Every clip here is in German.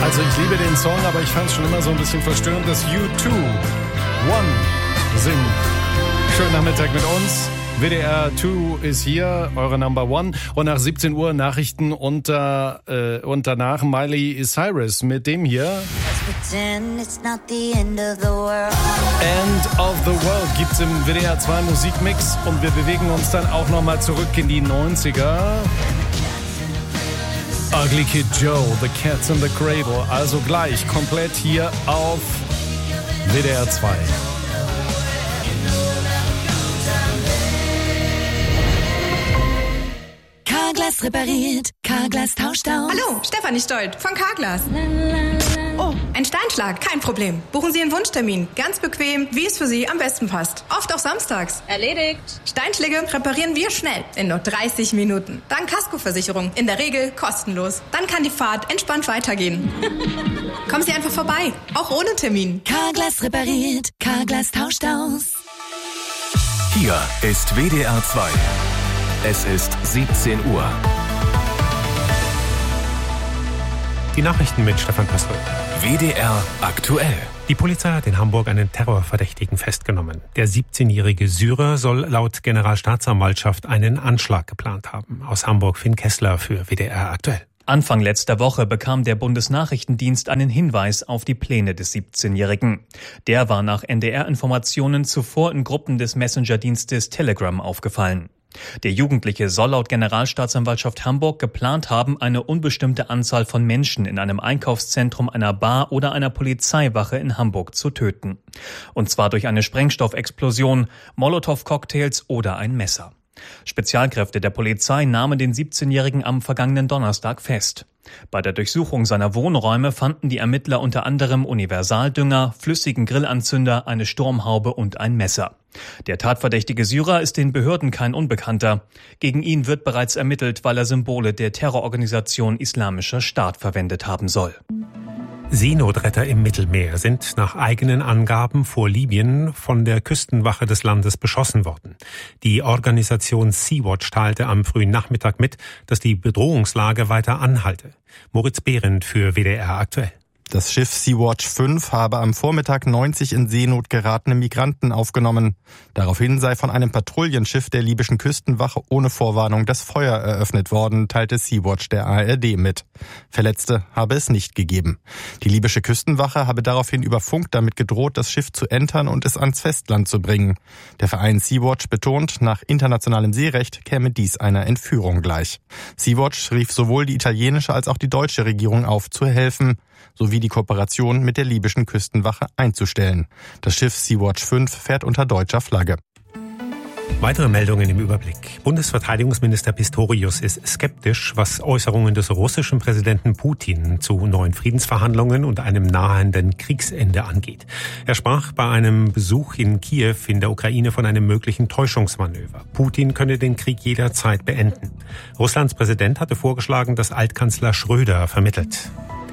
Also ich liebe den Song, aber ich fand es schon immer so ein bisschen verstörend, dass U2 One singen. Schönen Nachmittag mit uns. WDR 2 ist hier, eure Number One. Und nach 17 Uhr Nachrichten und danach Miley Cyrus mit dem hier. End of the World gibt's im WDR 2 Musikmix. Und wir bewegen uns dann auch nochmal zurück in die 90er. Ugly Kid Joe, The Cats in the Cradle. Also gleich komplett hier auf WDR 2. Carglass repariert, Carglass tauscht aus. Hallo, Stefanie Stolt von Carglass. Oh, ein Steinschlag, kein Problem. Buchen Sie einen Wunschtermin, ganz bequem, wie es für Sie am besten passt. Oft auch samstags. Erledigt. Steinschläge reparieren wir schnell, in nur 30 Minuten. Dank Kaskoversicherung, in der Regel kostenlos. Dann kann die Fahrt entspannt weitergehen. Kommen Sie einfach vorbei, auch ohne Termin. Carglass repariert, Carglass tauscht aus. Hier ist WDR 2. Es ist 17 Uhr. Die Nachrichten mit Stefan Pastor. WDR aktuell. Die Polizei hat in Hamburg einen Terrorverdächtigen festgenommen. Der 17-jährige Syrer soll laut Generalstaatsanwaltschaft einen Anschlag geplant haben. Aus Hamburg Finn Kessler für WDR aktuell. Anfang letzter Woche bekam der Bundesnachrichtendienst einen Hinweis auf die Pläne des 17-Jährigen. Der war nach NDR-Informationen zuvor in Gruppen des Messenger-Dienstes Telegram aufgefallen. Der Jugendliche soll laut Generalstaatsanwaltschaft Hamburg geplant haben, eine unbestimmte Anzahl von Menschen in einem Einkaufszentrum, einer Bar oder einer Polizeiwache in Hamburg zu töten. Und zwar durch eine Sprengstoffexplosion, Molotow-Cocktails oder ein Messer. Spezialkräfte der Polizei nahmen den 17-Jährigen am vergangenen Donnerstag fest. Bei der Durchsuchung seiner Wohnräume fanden die Ermittler unter anderem Universaldünger, flüssigen Grillanzünder, eine Sturmhaube und ein Messer. Der tatverdächtige Syrer ist den Behörden kein Unbekannter. Gegen ihn wird bereits ermittelt, weil er Symbole der Terrororganisation Islamischer Staat verwendet haben soll. Seenotretter im Mittelmeer sind nach eigenen Angaben vor Libyen von der Küstenwache des Landes beschossen worden. Die Organisation Sea-Watch teilte am frühen Nachmittag mit, dass die Bedrohungslage weiter anhalte. Moritz Behrendt für WDR aktuell. Das Schiff Sea-Watch 5 habe am Vormittag 90 in Seenot geratene Migranten aufgenommen. Daraufhin sei von einem Patrouillenschiff der libyschen Küstenwache ohne Vorwarnung das Feuer eröffnet worden, teilte Sea-Watch der ARD mit. Verletzte habe es nicht gegeben. Die libysche Küstenwache habe daraufhin über Funk damit gedroht, das Schiff zu entern und es ans Festland zu bringen. Der Verein Sea-Watch betont, nach internationalem Seerecht käme dies einer Entführung gleich. Sea-Watch rief sowohl die italienische als auch die deutsche Regierung auf, zu helfen, sowie die Kooperation mit der libyschen Küstenwache einzustellen. Das Schiff Sea-Watch 5 fährt unter deutscher Flagge. Weitere Meldungen im Überblick. Bundesverteidigungsminister Pistorius ist skeptisch, was Äußerungen des russischen Präsidenten Putin zu neuen Friedensverhandlungen und einem nahenden Kriegsende angeht. Er sprach bei einem Besuch in Kiew in der Ukraine von einem möglichen Täuschungsmanöver. Putin könne den Krieg jederzeit beenden. Russlands Präsident hatte vorgeschlagen, dass Altkanzler Schröder vermittelt.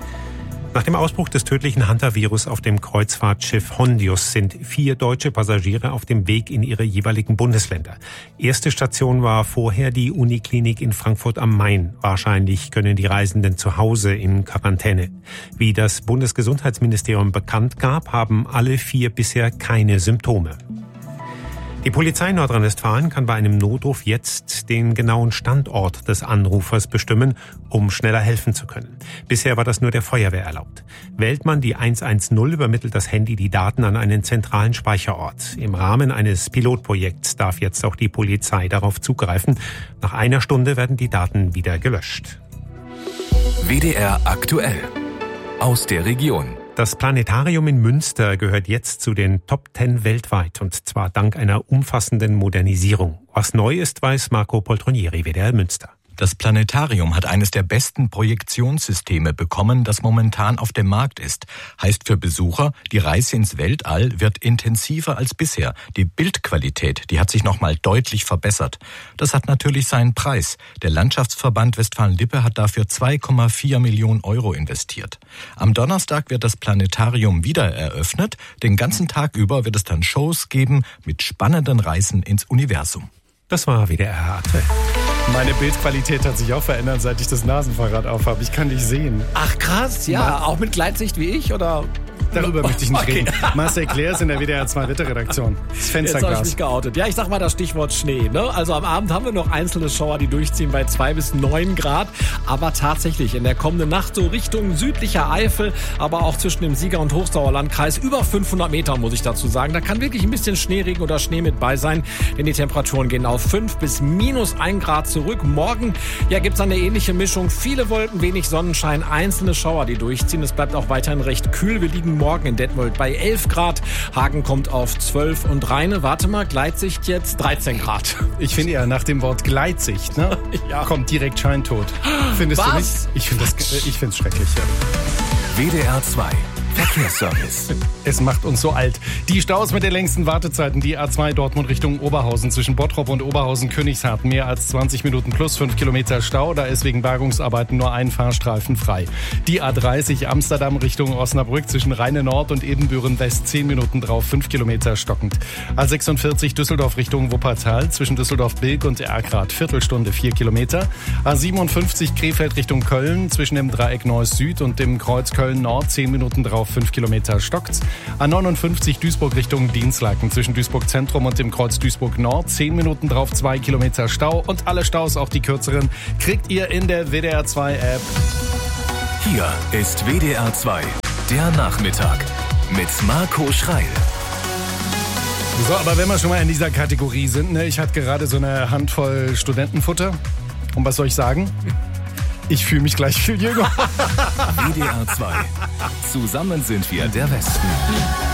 Nach dem Ausbruch des tödlichen Hantavirus auf dem Kreuzfahrtschiff Hondius sind 4 deutsche Passagiere auf dem Weg in ihre jeweiligen Bundesländer. Erste Station war vorher die Uniklinik in Frankfurt am Main. Wahrscheinlich können die Reisenden zu Hause in Quarantäne. Wie das Bundesgesundheitsministerium bekannt gab, haben alle 4 bisher keine Symptome. Die Polizei Nordrhein-Westfalen kann bei einem Notruf jetzt den genauen Standort des Anrufers bestimmen, um schneller helfen zu können. Bisher war das nur der Feuerwehr erlaubt. Wählt man die 110, übermittelt das Handy die Daten an einen zentralen Speicherort. Im Rahmen eines Pilotprojekts darf jetzt auch die Polizei darauf zugreifen. Nach einer Stunde werden die Daten wieder gelöscht. WDR aktuell. Aus der Region. Das Planetarium in Münster gehört jetzt zu den Top 10 weltweit, und zwar dank einer umfassenden Modernisierung. Was neu ist, weiß Marco Poltronieri, WDR Münster. Das Planetarium hat eines der besten Projektionssysteme bekommen, das momentan auf dem Markt ist. Heißt für Besucher, die Reise ins Weltall wird intensiver als bisher. Die Bildqualität, die hat sich nochmal deutlich verbessert. Das hat natürlich seinen Preis. Der Landschaftsverband Westfalen-Lippe hat dafür 2,4 Millionen Euro investiert. Am Donnerstag wird das Planetarium wieder eröffnet. Den ganzen Tag über wird es dann Shows geben mit spannenden Reisen ins Universum. Das war WDR aktuell. Meine Bildqualität hat sich auch verändert, seit ich das Nasenfahrrad aufhabe. Ich kann dich sehen. Ach krass, ja. Auch mit Gleitsicht wie ich, oder? Darüber möchte ich nicht reden. Marcel Claire ist in der WDR 2 Wetterredaktion. Das Fensterglas. Jetzt habe ich mich geoutet. Ja, ich sag mal das Stichwort Schnee. Ne? Also am Abend haben wir noch einzelne Schauer, die durchziehen bei 2 bis 9 Grad. Aber tatsächlich in der kommenden Nacht so Richtung südlicher Eifel, aber auch zwischen dem Sieger- und Hochsauerlandkreis über 500 Meter, muss ich dazu sagen. Da kann wirklich ein bisschen Schneeregen oder Schnee mit bei sein, denn die Temperaturen gehen auf 5 bis minus 1 Grad zurück. Morgen gibt's eine ähnliche Mischung. Viele Wolken, wenig Sonnenschein, einzelne Schauer, die durchziehen. Es bleibt auch weiterhin recht kühl. Wir liegen morgen in Detmold bei 11 Grad. Hagen kommt auf 12 und Rheine, warte mal, Gleitsicht jetzt 13 Grad. Ich finde ja, nach dem Wort Gleitsicht, ne, kommt direkt Scheintod. Findest du nicht? Ich finde es schrecklich. Ja. WDR 2 Verkehrsservice. Es macht uns so alt. Die Staus mit den längsten Wartezeiten. Die A2 Dortmund Richtung Oberhausen zwischen Bottrop und Oberhausen-Königshardt. Mehr als 20 Minuten plus 5 Kilometer Stau. Da ist wegen Bergungsarbeiten nur ein Fahrstreifen frei. Die A30 Amsterdam Richtung Osnabrück zwischen Rheine Nord und Ebenbüren West 10 Minuten drauf, 5 Kilometer stockend. A46 Düsseldorf Richtung Wuppertal zwischen Düsseldorf-Bilk und Erkrath Viertelstunde 4 Kilometer. A57 Krefeld Richtung Köln zwischen dem Dreieck Neuss Süd und dem Kreuz Köln Nord 10 Minuten drauf, 5 Kilometer stockt's. A59 Duisburg Richtung Dienstlaken zwischen Duisburg Zentrum und dem Kreuz Duisburg Nord 10 Minuten drauf, 2 Kilometer Stau. Und alle Staus, auch die kürzeren, kriegt ihr in der WDR 2 App. Hier ist WDR 2, der Nachmittag mit Marco Schreil. So, aber wenn wir schon mal in dieser Kategorie sind, ne, ich hatte gerade so eine Handvoll Studentenfutter. Und was soll ich sagen? Ich fühle mich gleich viel jünger. WDR 2. Zusammen sind wir der Westen.